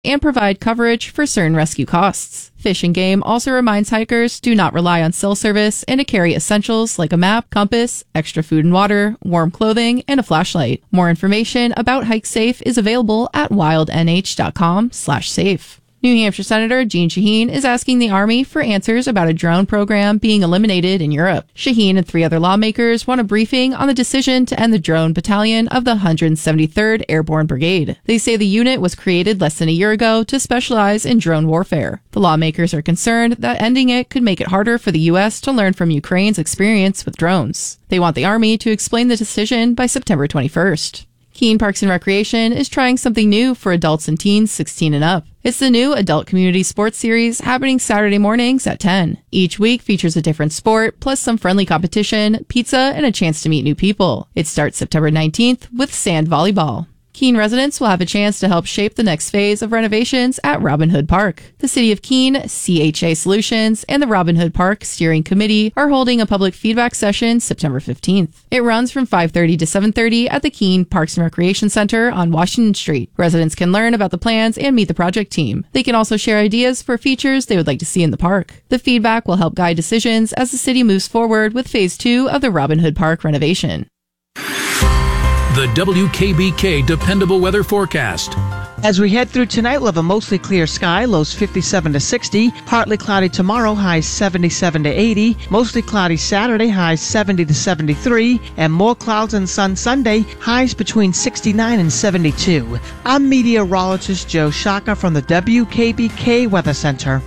and provide coverage for certain rescue costs. Fish and Game also reminds hikers do not rely on cell service and to carry essentials like a map, compass, extra food and water, warm clothing, and a flashlight. More information about Hike Safe is available at wildnh.com/safe. New Hampshire Senator Jeanne Shaheen is asking the Army for answers about a drone program being eliminated in Europe. Shaheen and 3 other lawmakers want a briefing on the decision to end the drone battalion of the 173rd Airborne Brigade. They say the unit was created less than a year ago to specialize in drone warfare. The lawmakers are concerned that ending it could make it harder for the U.S. to learn from Ukraine's experience with drones. They want the Army to explain the decision by September 21st. Keene Parks and Recreation is trying something new for adults and teens 16 and up. It's the new Adult Community Sports Series happening Saturday mornings at 10. Each week features a different sport, plus some friendly competition, pizza, and a chance to meet new people. It starts September 19th with sand volleyball. Keene residents will have a chance to help shape the next phase of renovations at Robin Hood Park. The City of Keene, CHA Solutions, and the Robin Hood Park Steering Committee are holding a public feedback session September 15th. It runs from 5:30 to 7:30 at the Keene Parks and Recreation Center on Washington Street. Residents can learn about the plans and meet the project team. They can also share ideas for features they would like to see in the park. The feedback will help guide decisions as the city moves forward with Phase 2 of the Robin Hood Park renovation. The WKBK Dependable Weather Forecast. As we head through tonight, we'll have a mostly clear sky, lows 57 to 60. Partly cloudy tomorrow, highs 77 to 80. Mostly cloudy Saturday, highs 70 to 73. And more clouds and sun Sunday, highs between 69 and 72. I'm meteorologist Joe Shaka from the WKBK Weather Center.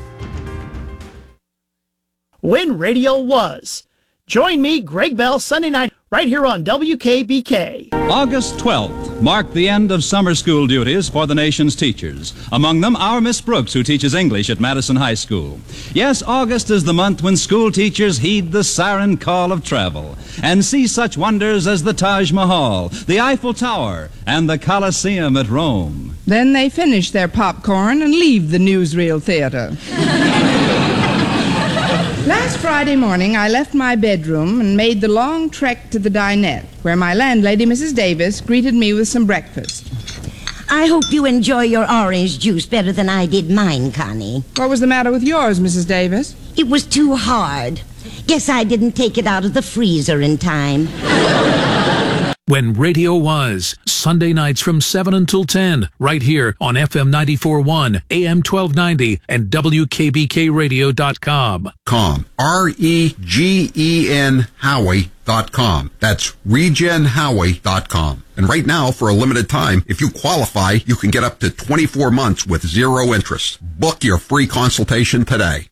When radio was. Join me, Greg Bell, Sunday night, right here on WKBK. August 12th marked the end of summer school duties for the nation's teachers. Among them, our Miss Brooks, who teaches English at Madison High School. Yes, August is the month when school teachers heed the siren call of travel and see such wonders as the Taj Mahal, the Eiffel Tower, and the Colosseum at Rome. Then they finish their popcorn and leave the newsreel theater. Last Friday morning, I left my bedroom and made the long trek to the dinette, where my landlady, Mrs. Davis, greeted me with some breakfast. I hope you enjoy your orange juice better than I did mine, Connie. What was the matter with yours, Mrs. Davis? It was too hard. Guess I didn't take it out of the freezer in time. When radio was, Sunday nights from 7 until 10, right here on FM 94.1, AM 1290, and WKBKradio.com. REGEN Howie.com. That's RegenHowie.com. And right now, for a limited time, if you qualify, you can get up to 24 months with zero interest. Book your free consultation today.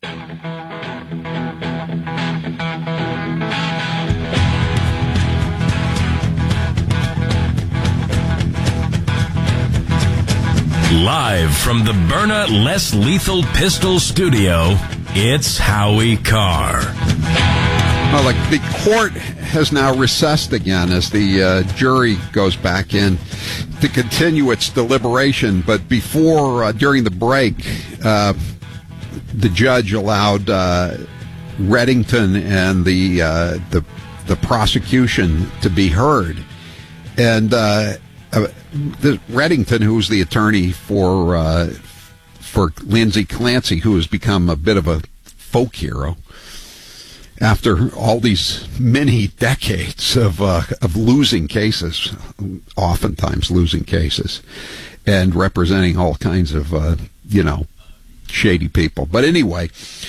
Live from the Byrna Less Lethal Pistol Studio, it's Howie Carr. Well, the court has now recessed again as the jury goes back in to continue its deliberation. But before, during the break, the judge allowed Reddington and the prosecution to be heard, and Reddington, who's the attorney for Lindsay Clancy, who has become a bit of a folk hero after all these many decades of losing cases, oftentimes losing cases, and representing all kinds of shady people. But anyway,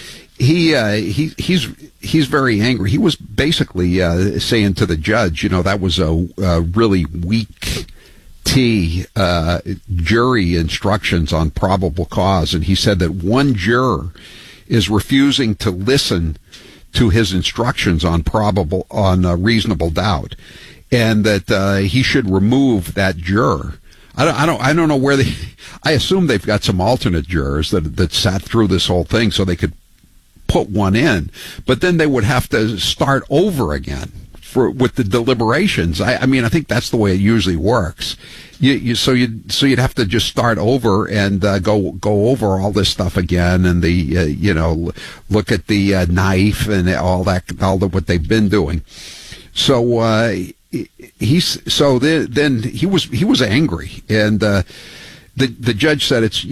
he's very angry. He was basically saying to the judge, that was a really weak jury instructions on probable cause, and he said that one juror is refusing to listen to his instructions on reasonable doubt, and that he should remove that juror. I don't know where I assume they've got some alternate jurors that sat through this whole thing so they could put one in, but then they would have to start over again with the deliberations. I mean, I think that's the way it usually works. So you'd have to just start over and go over all this stuff again, and look at the knife and all what they've been doing. So then he was angry, and the judge said it's